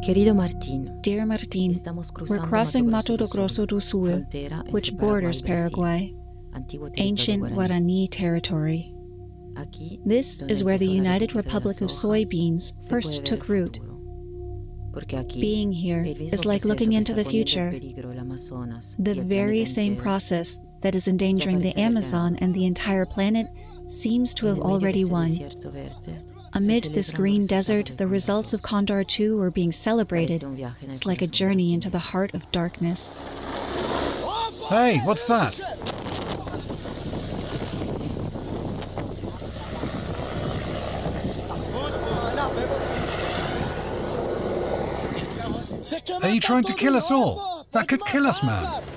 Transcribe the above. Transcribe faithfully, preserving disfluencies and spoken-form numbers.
Dear Martin, we're crossing Mato Grosso do Sul, which borders Paraguay, ancient Guarani territory. This is where the United Republic of Soybeans first took root. Being here is like looking into the future. The very same process that is endangering the Amazon and the entire planet seems to have already won. Amid this green desert, the results of Condor two are being celebrated. It's like a journey into the heart of darkness. Hey, what's that? Are you trying to kill us all? That could kill us, man.